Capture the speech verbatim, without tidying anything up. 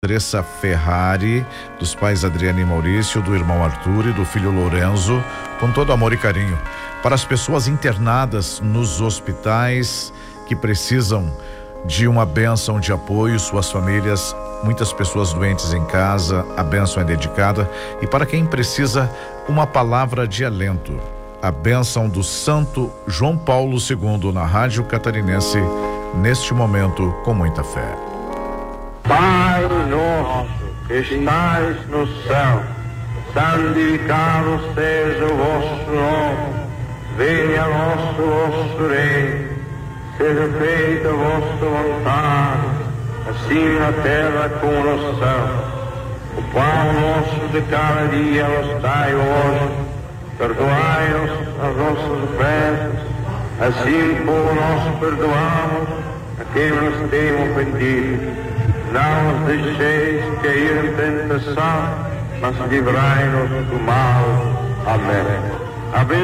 Andressa Ferrari, dos pais Adriana e Maurício, do irmão Arthur e do filho Lorenzo, com todo amor e carinho. Para as pessoas internadas nos hospitais que precisam de uma bênção de apoio, suas famílias, muitas pessoas doentes em casa, a bênção é dedicada. E para quem precisa uma palavra de alento, a bênção do Santo João Paulo segundo na Rádio Catarinense, neste momento, com muita fé. Pai nosso que estais no céu, santificado seja o vosso nome, venha a nosso vosso reino, seja feita a vossa vontade, assim na terra como no céu. O pão nosso de cada dia nos dai hoje, perdoai-nos as nossas ofensas, assim como nós perdoamos a quem nos tem ofendido. Não nos deixeis cair em tentação, mas livrai-nos do mal. Amém. Amém.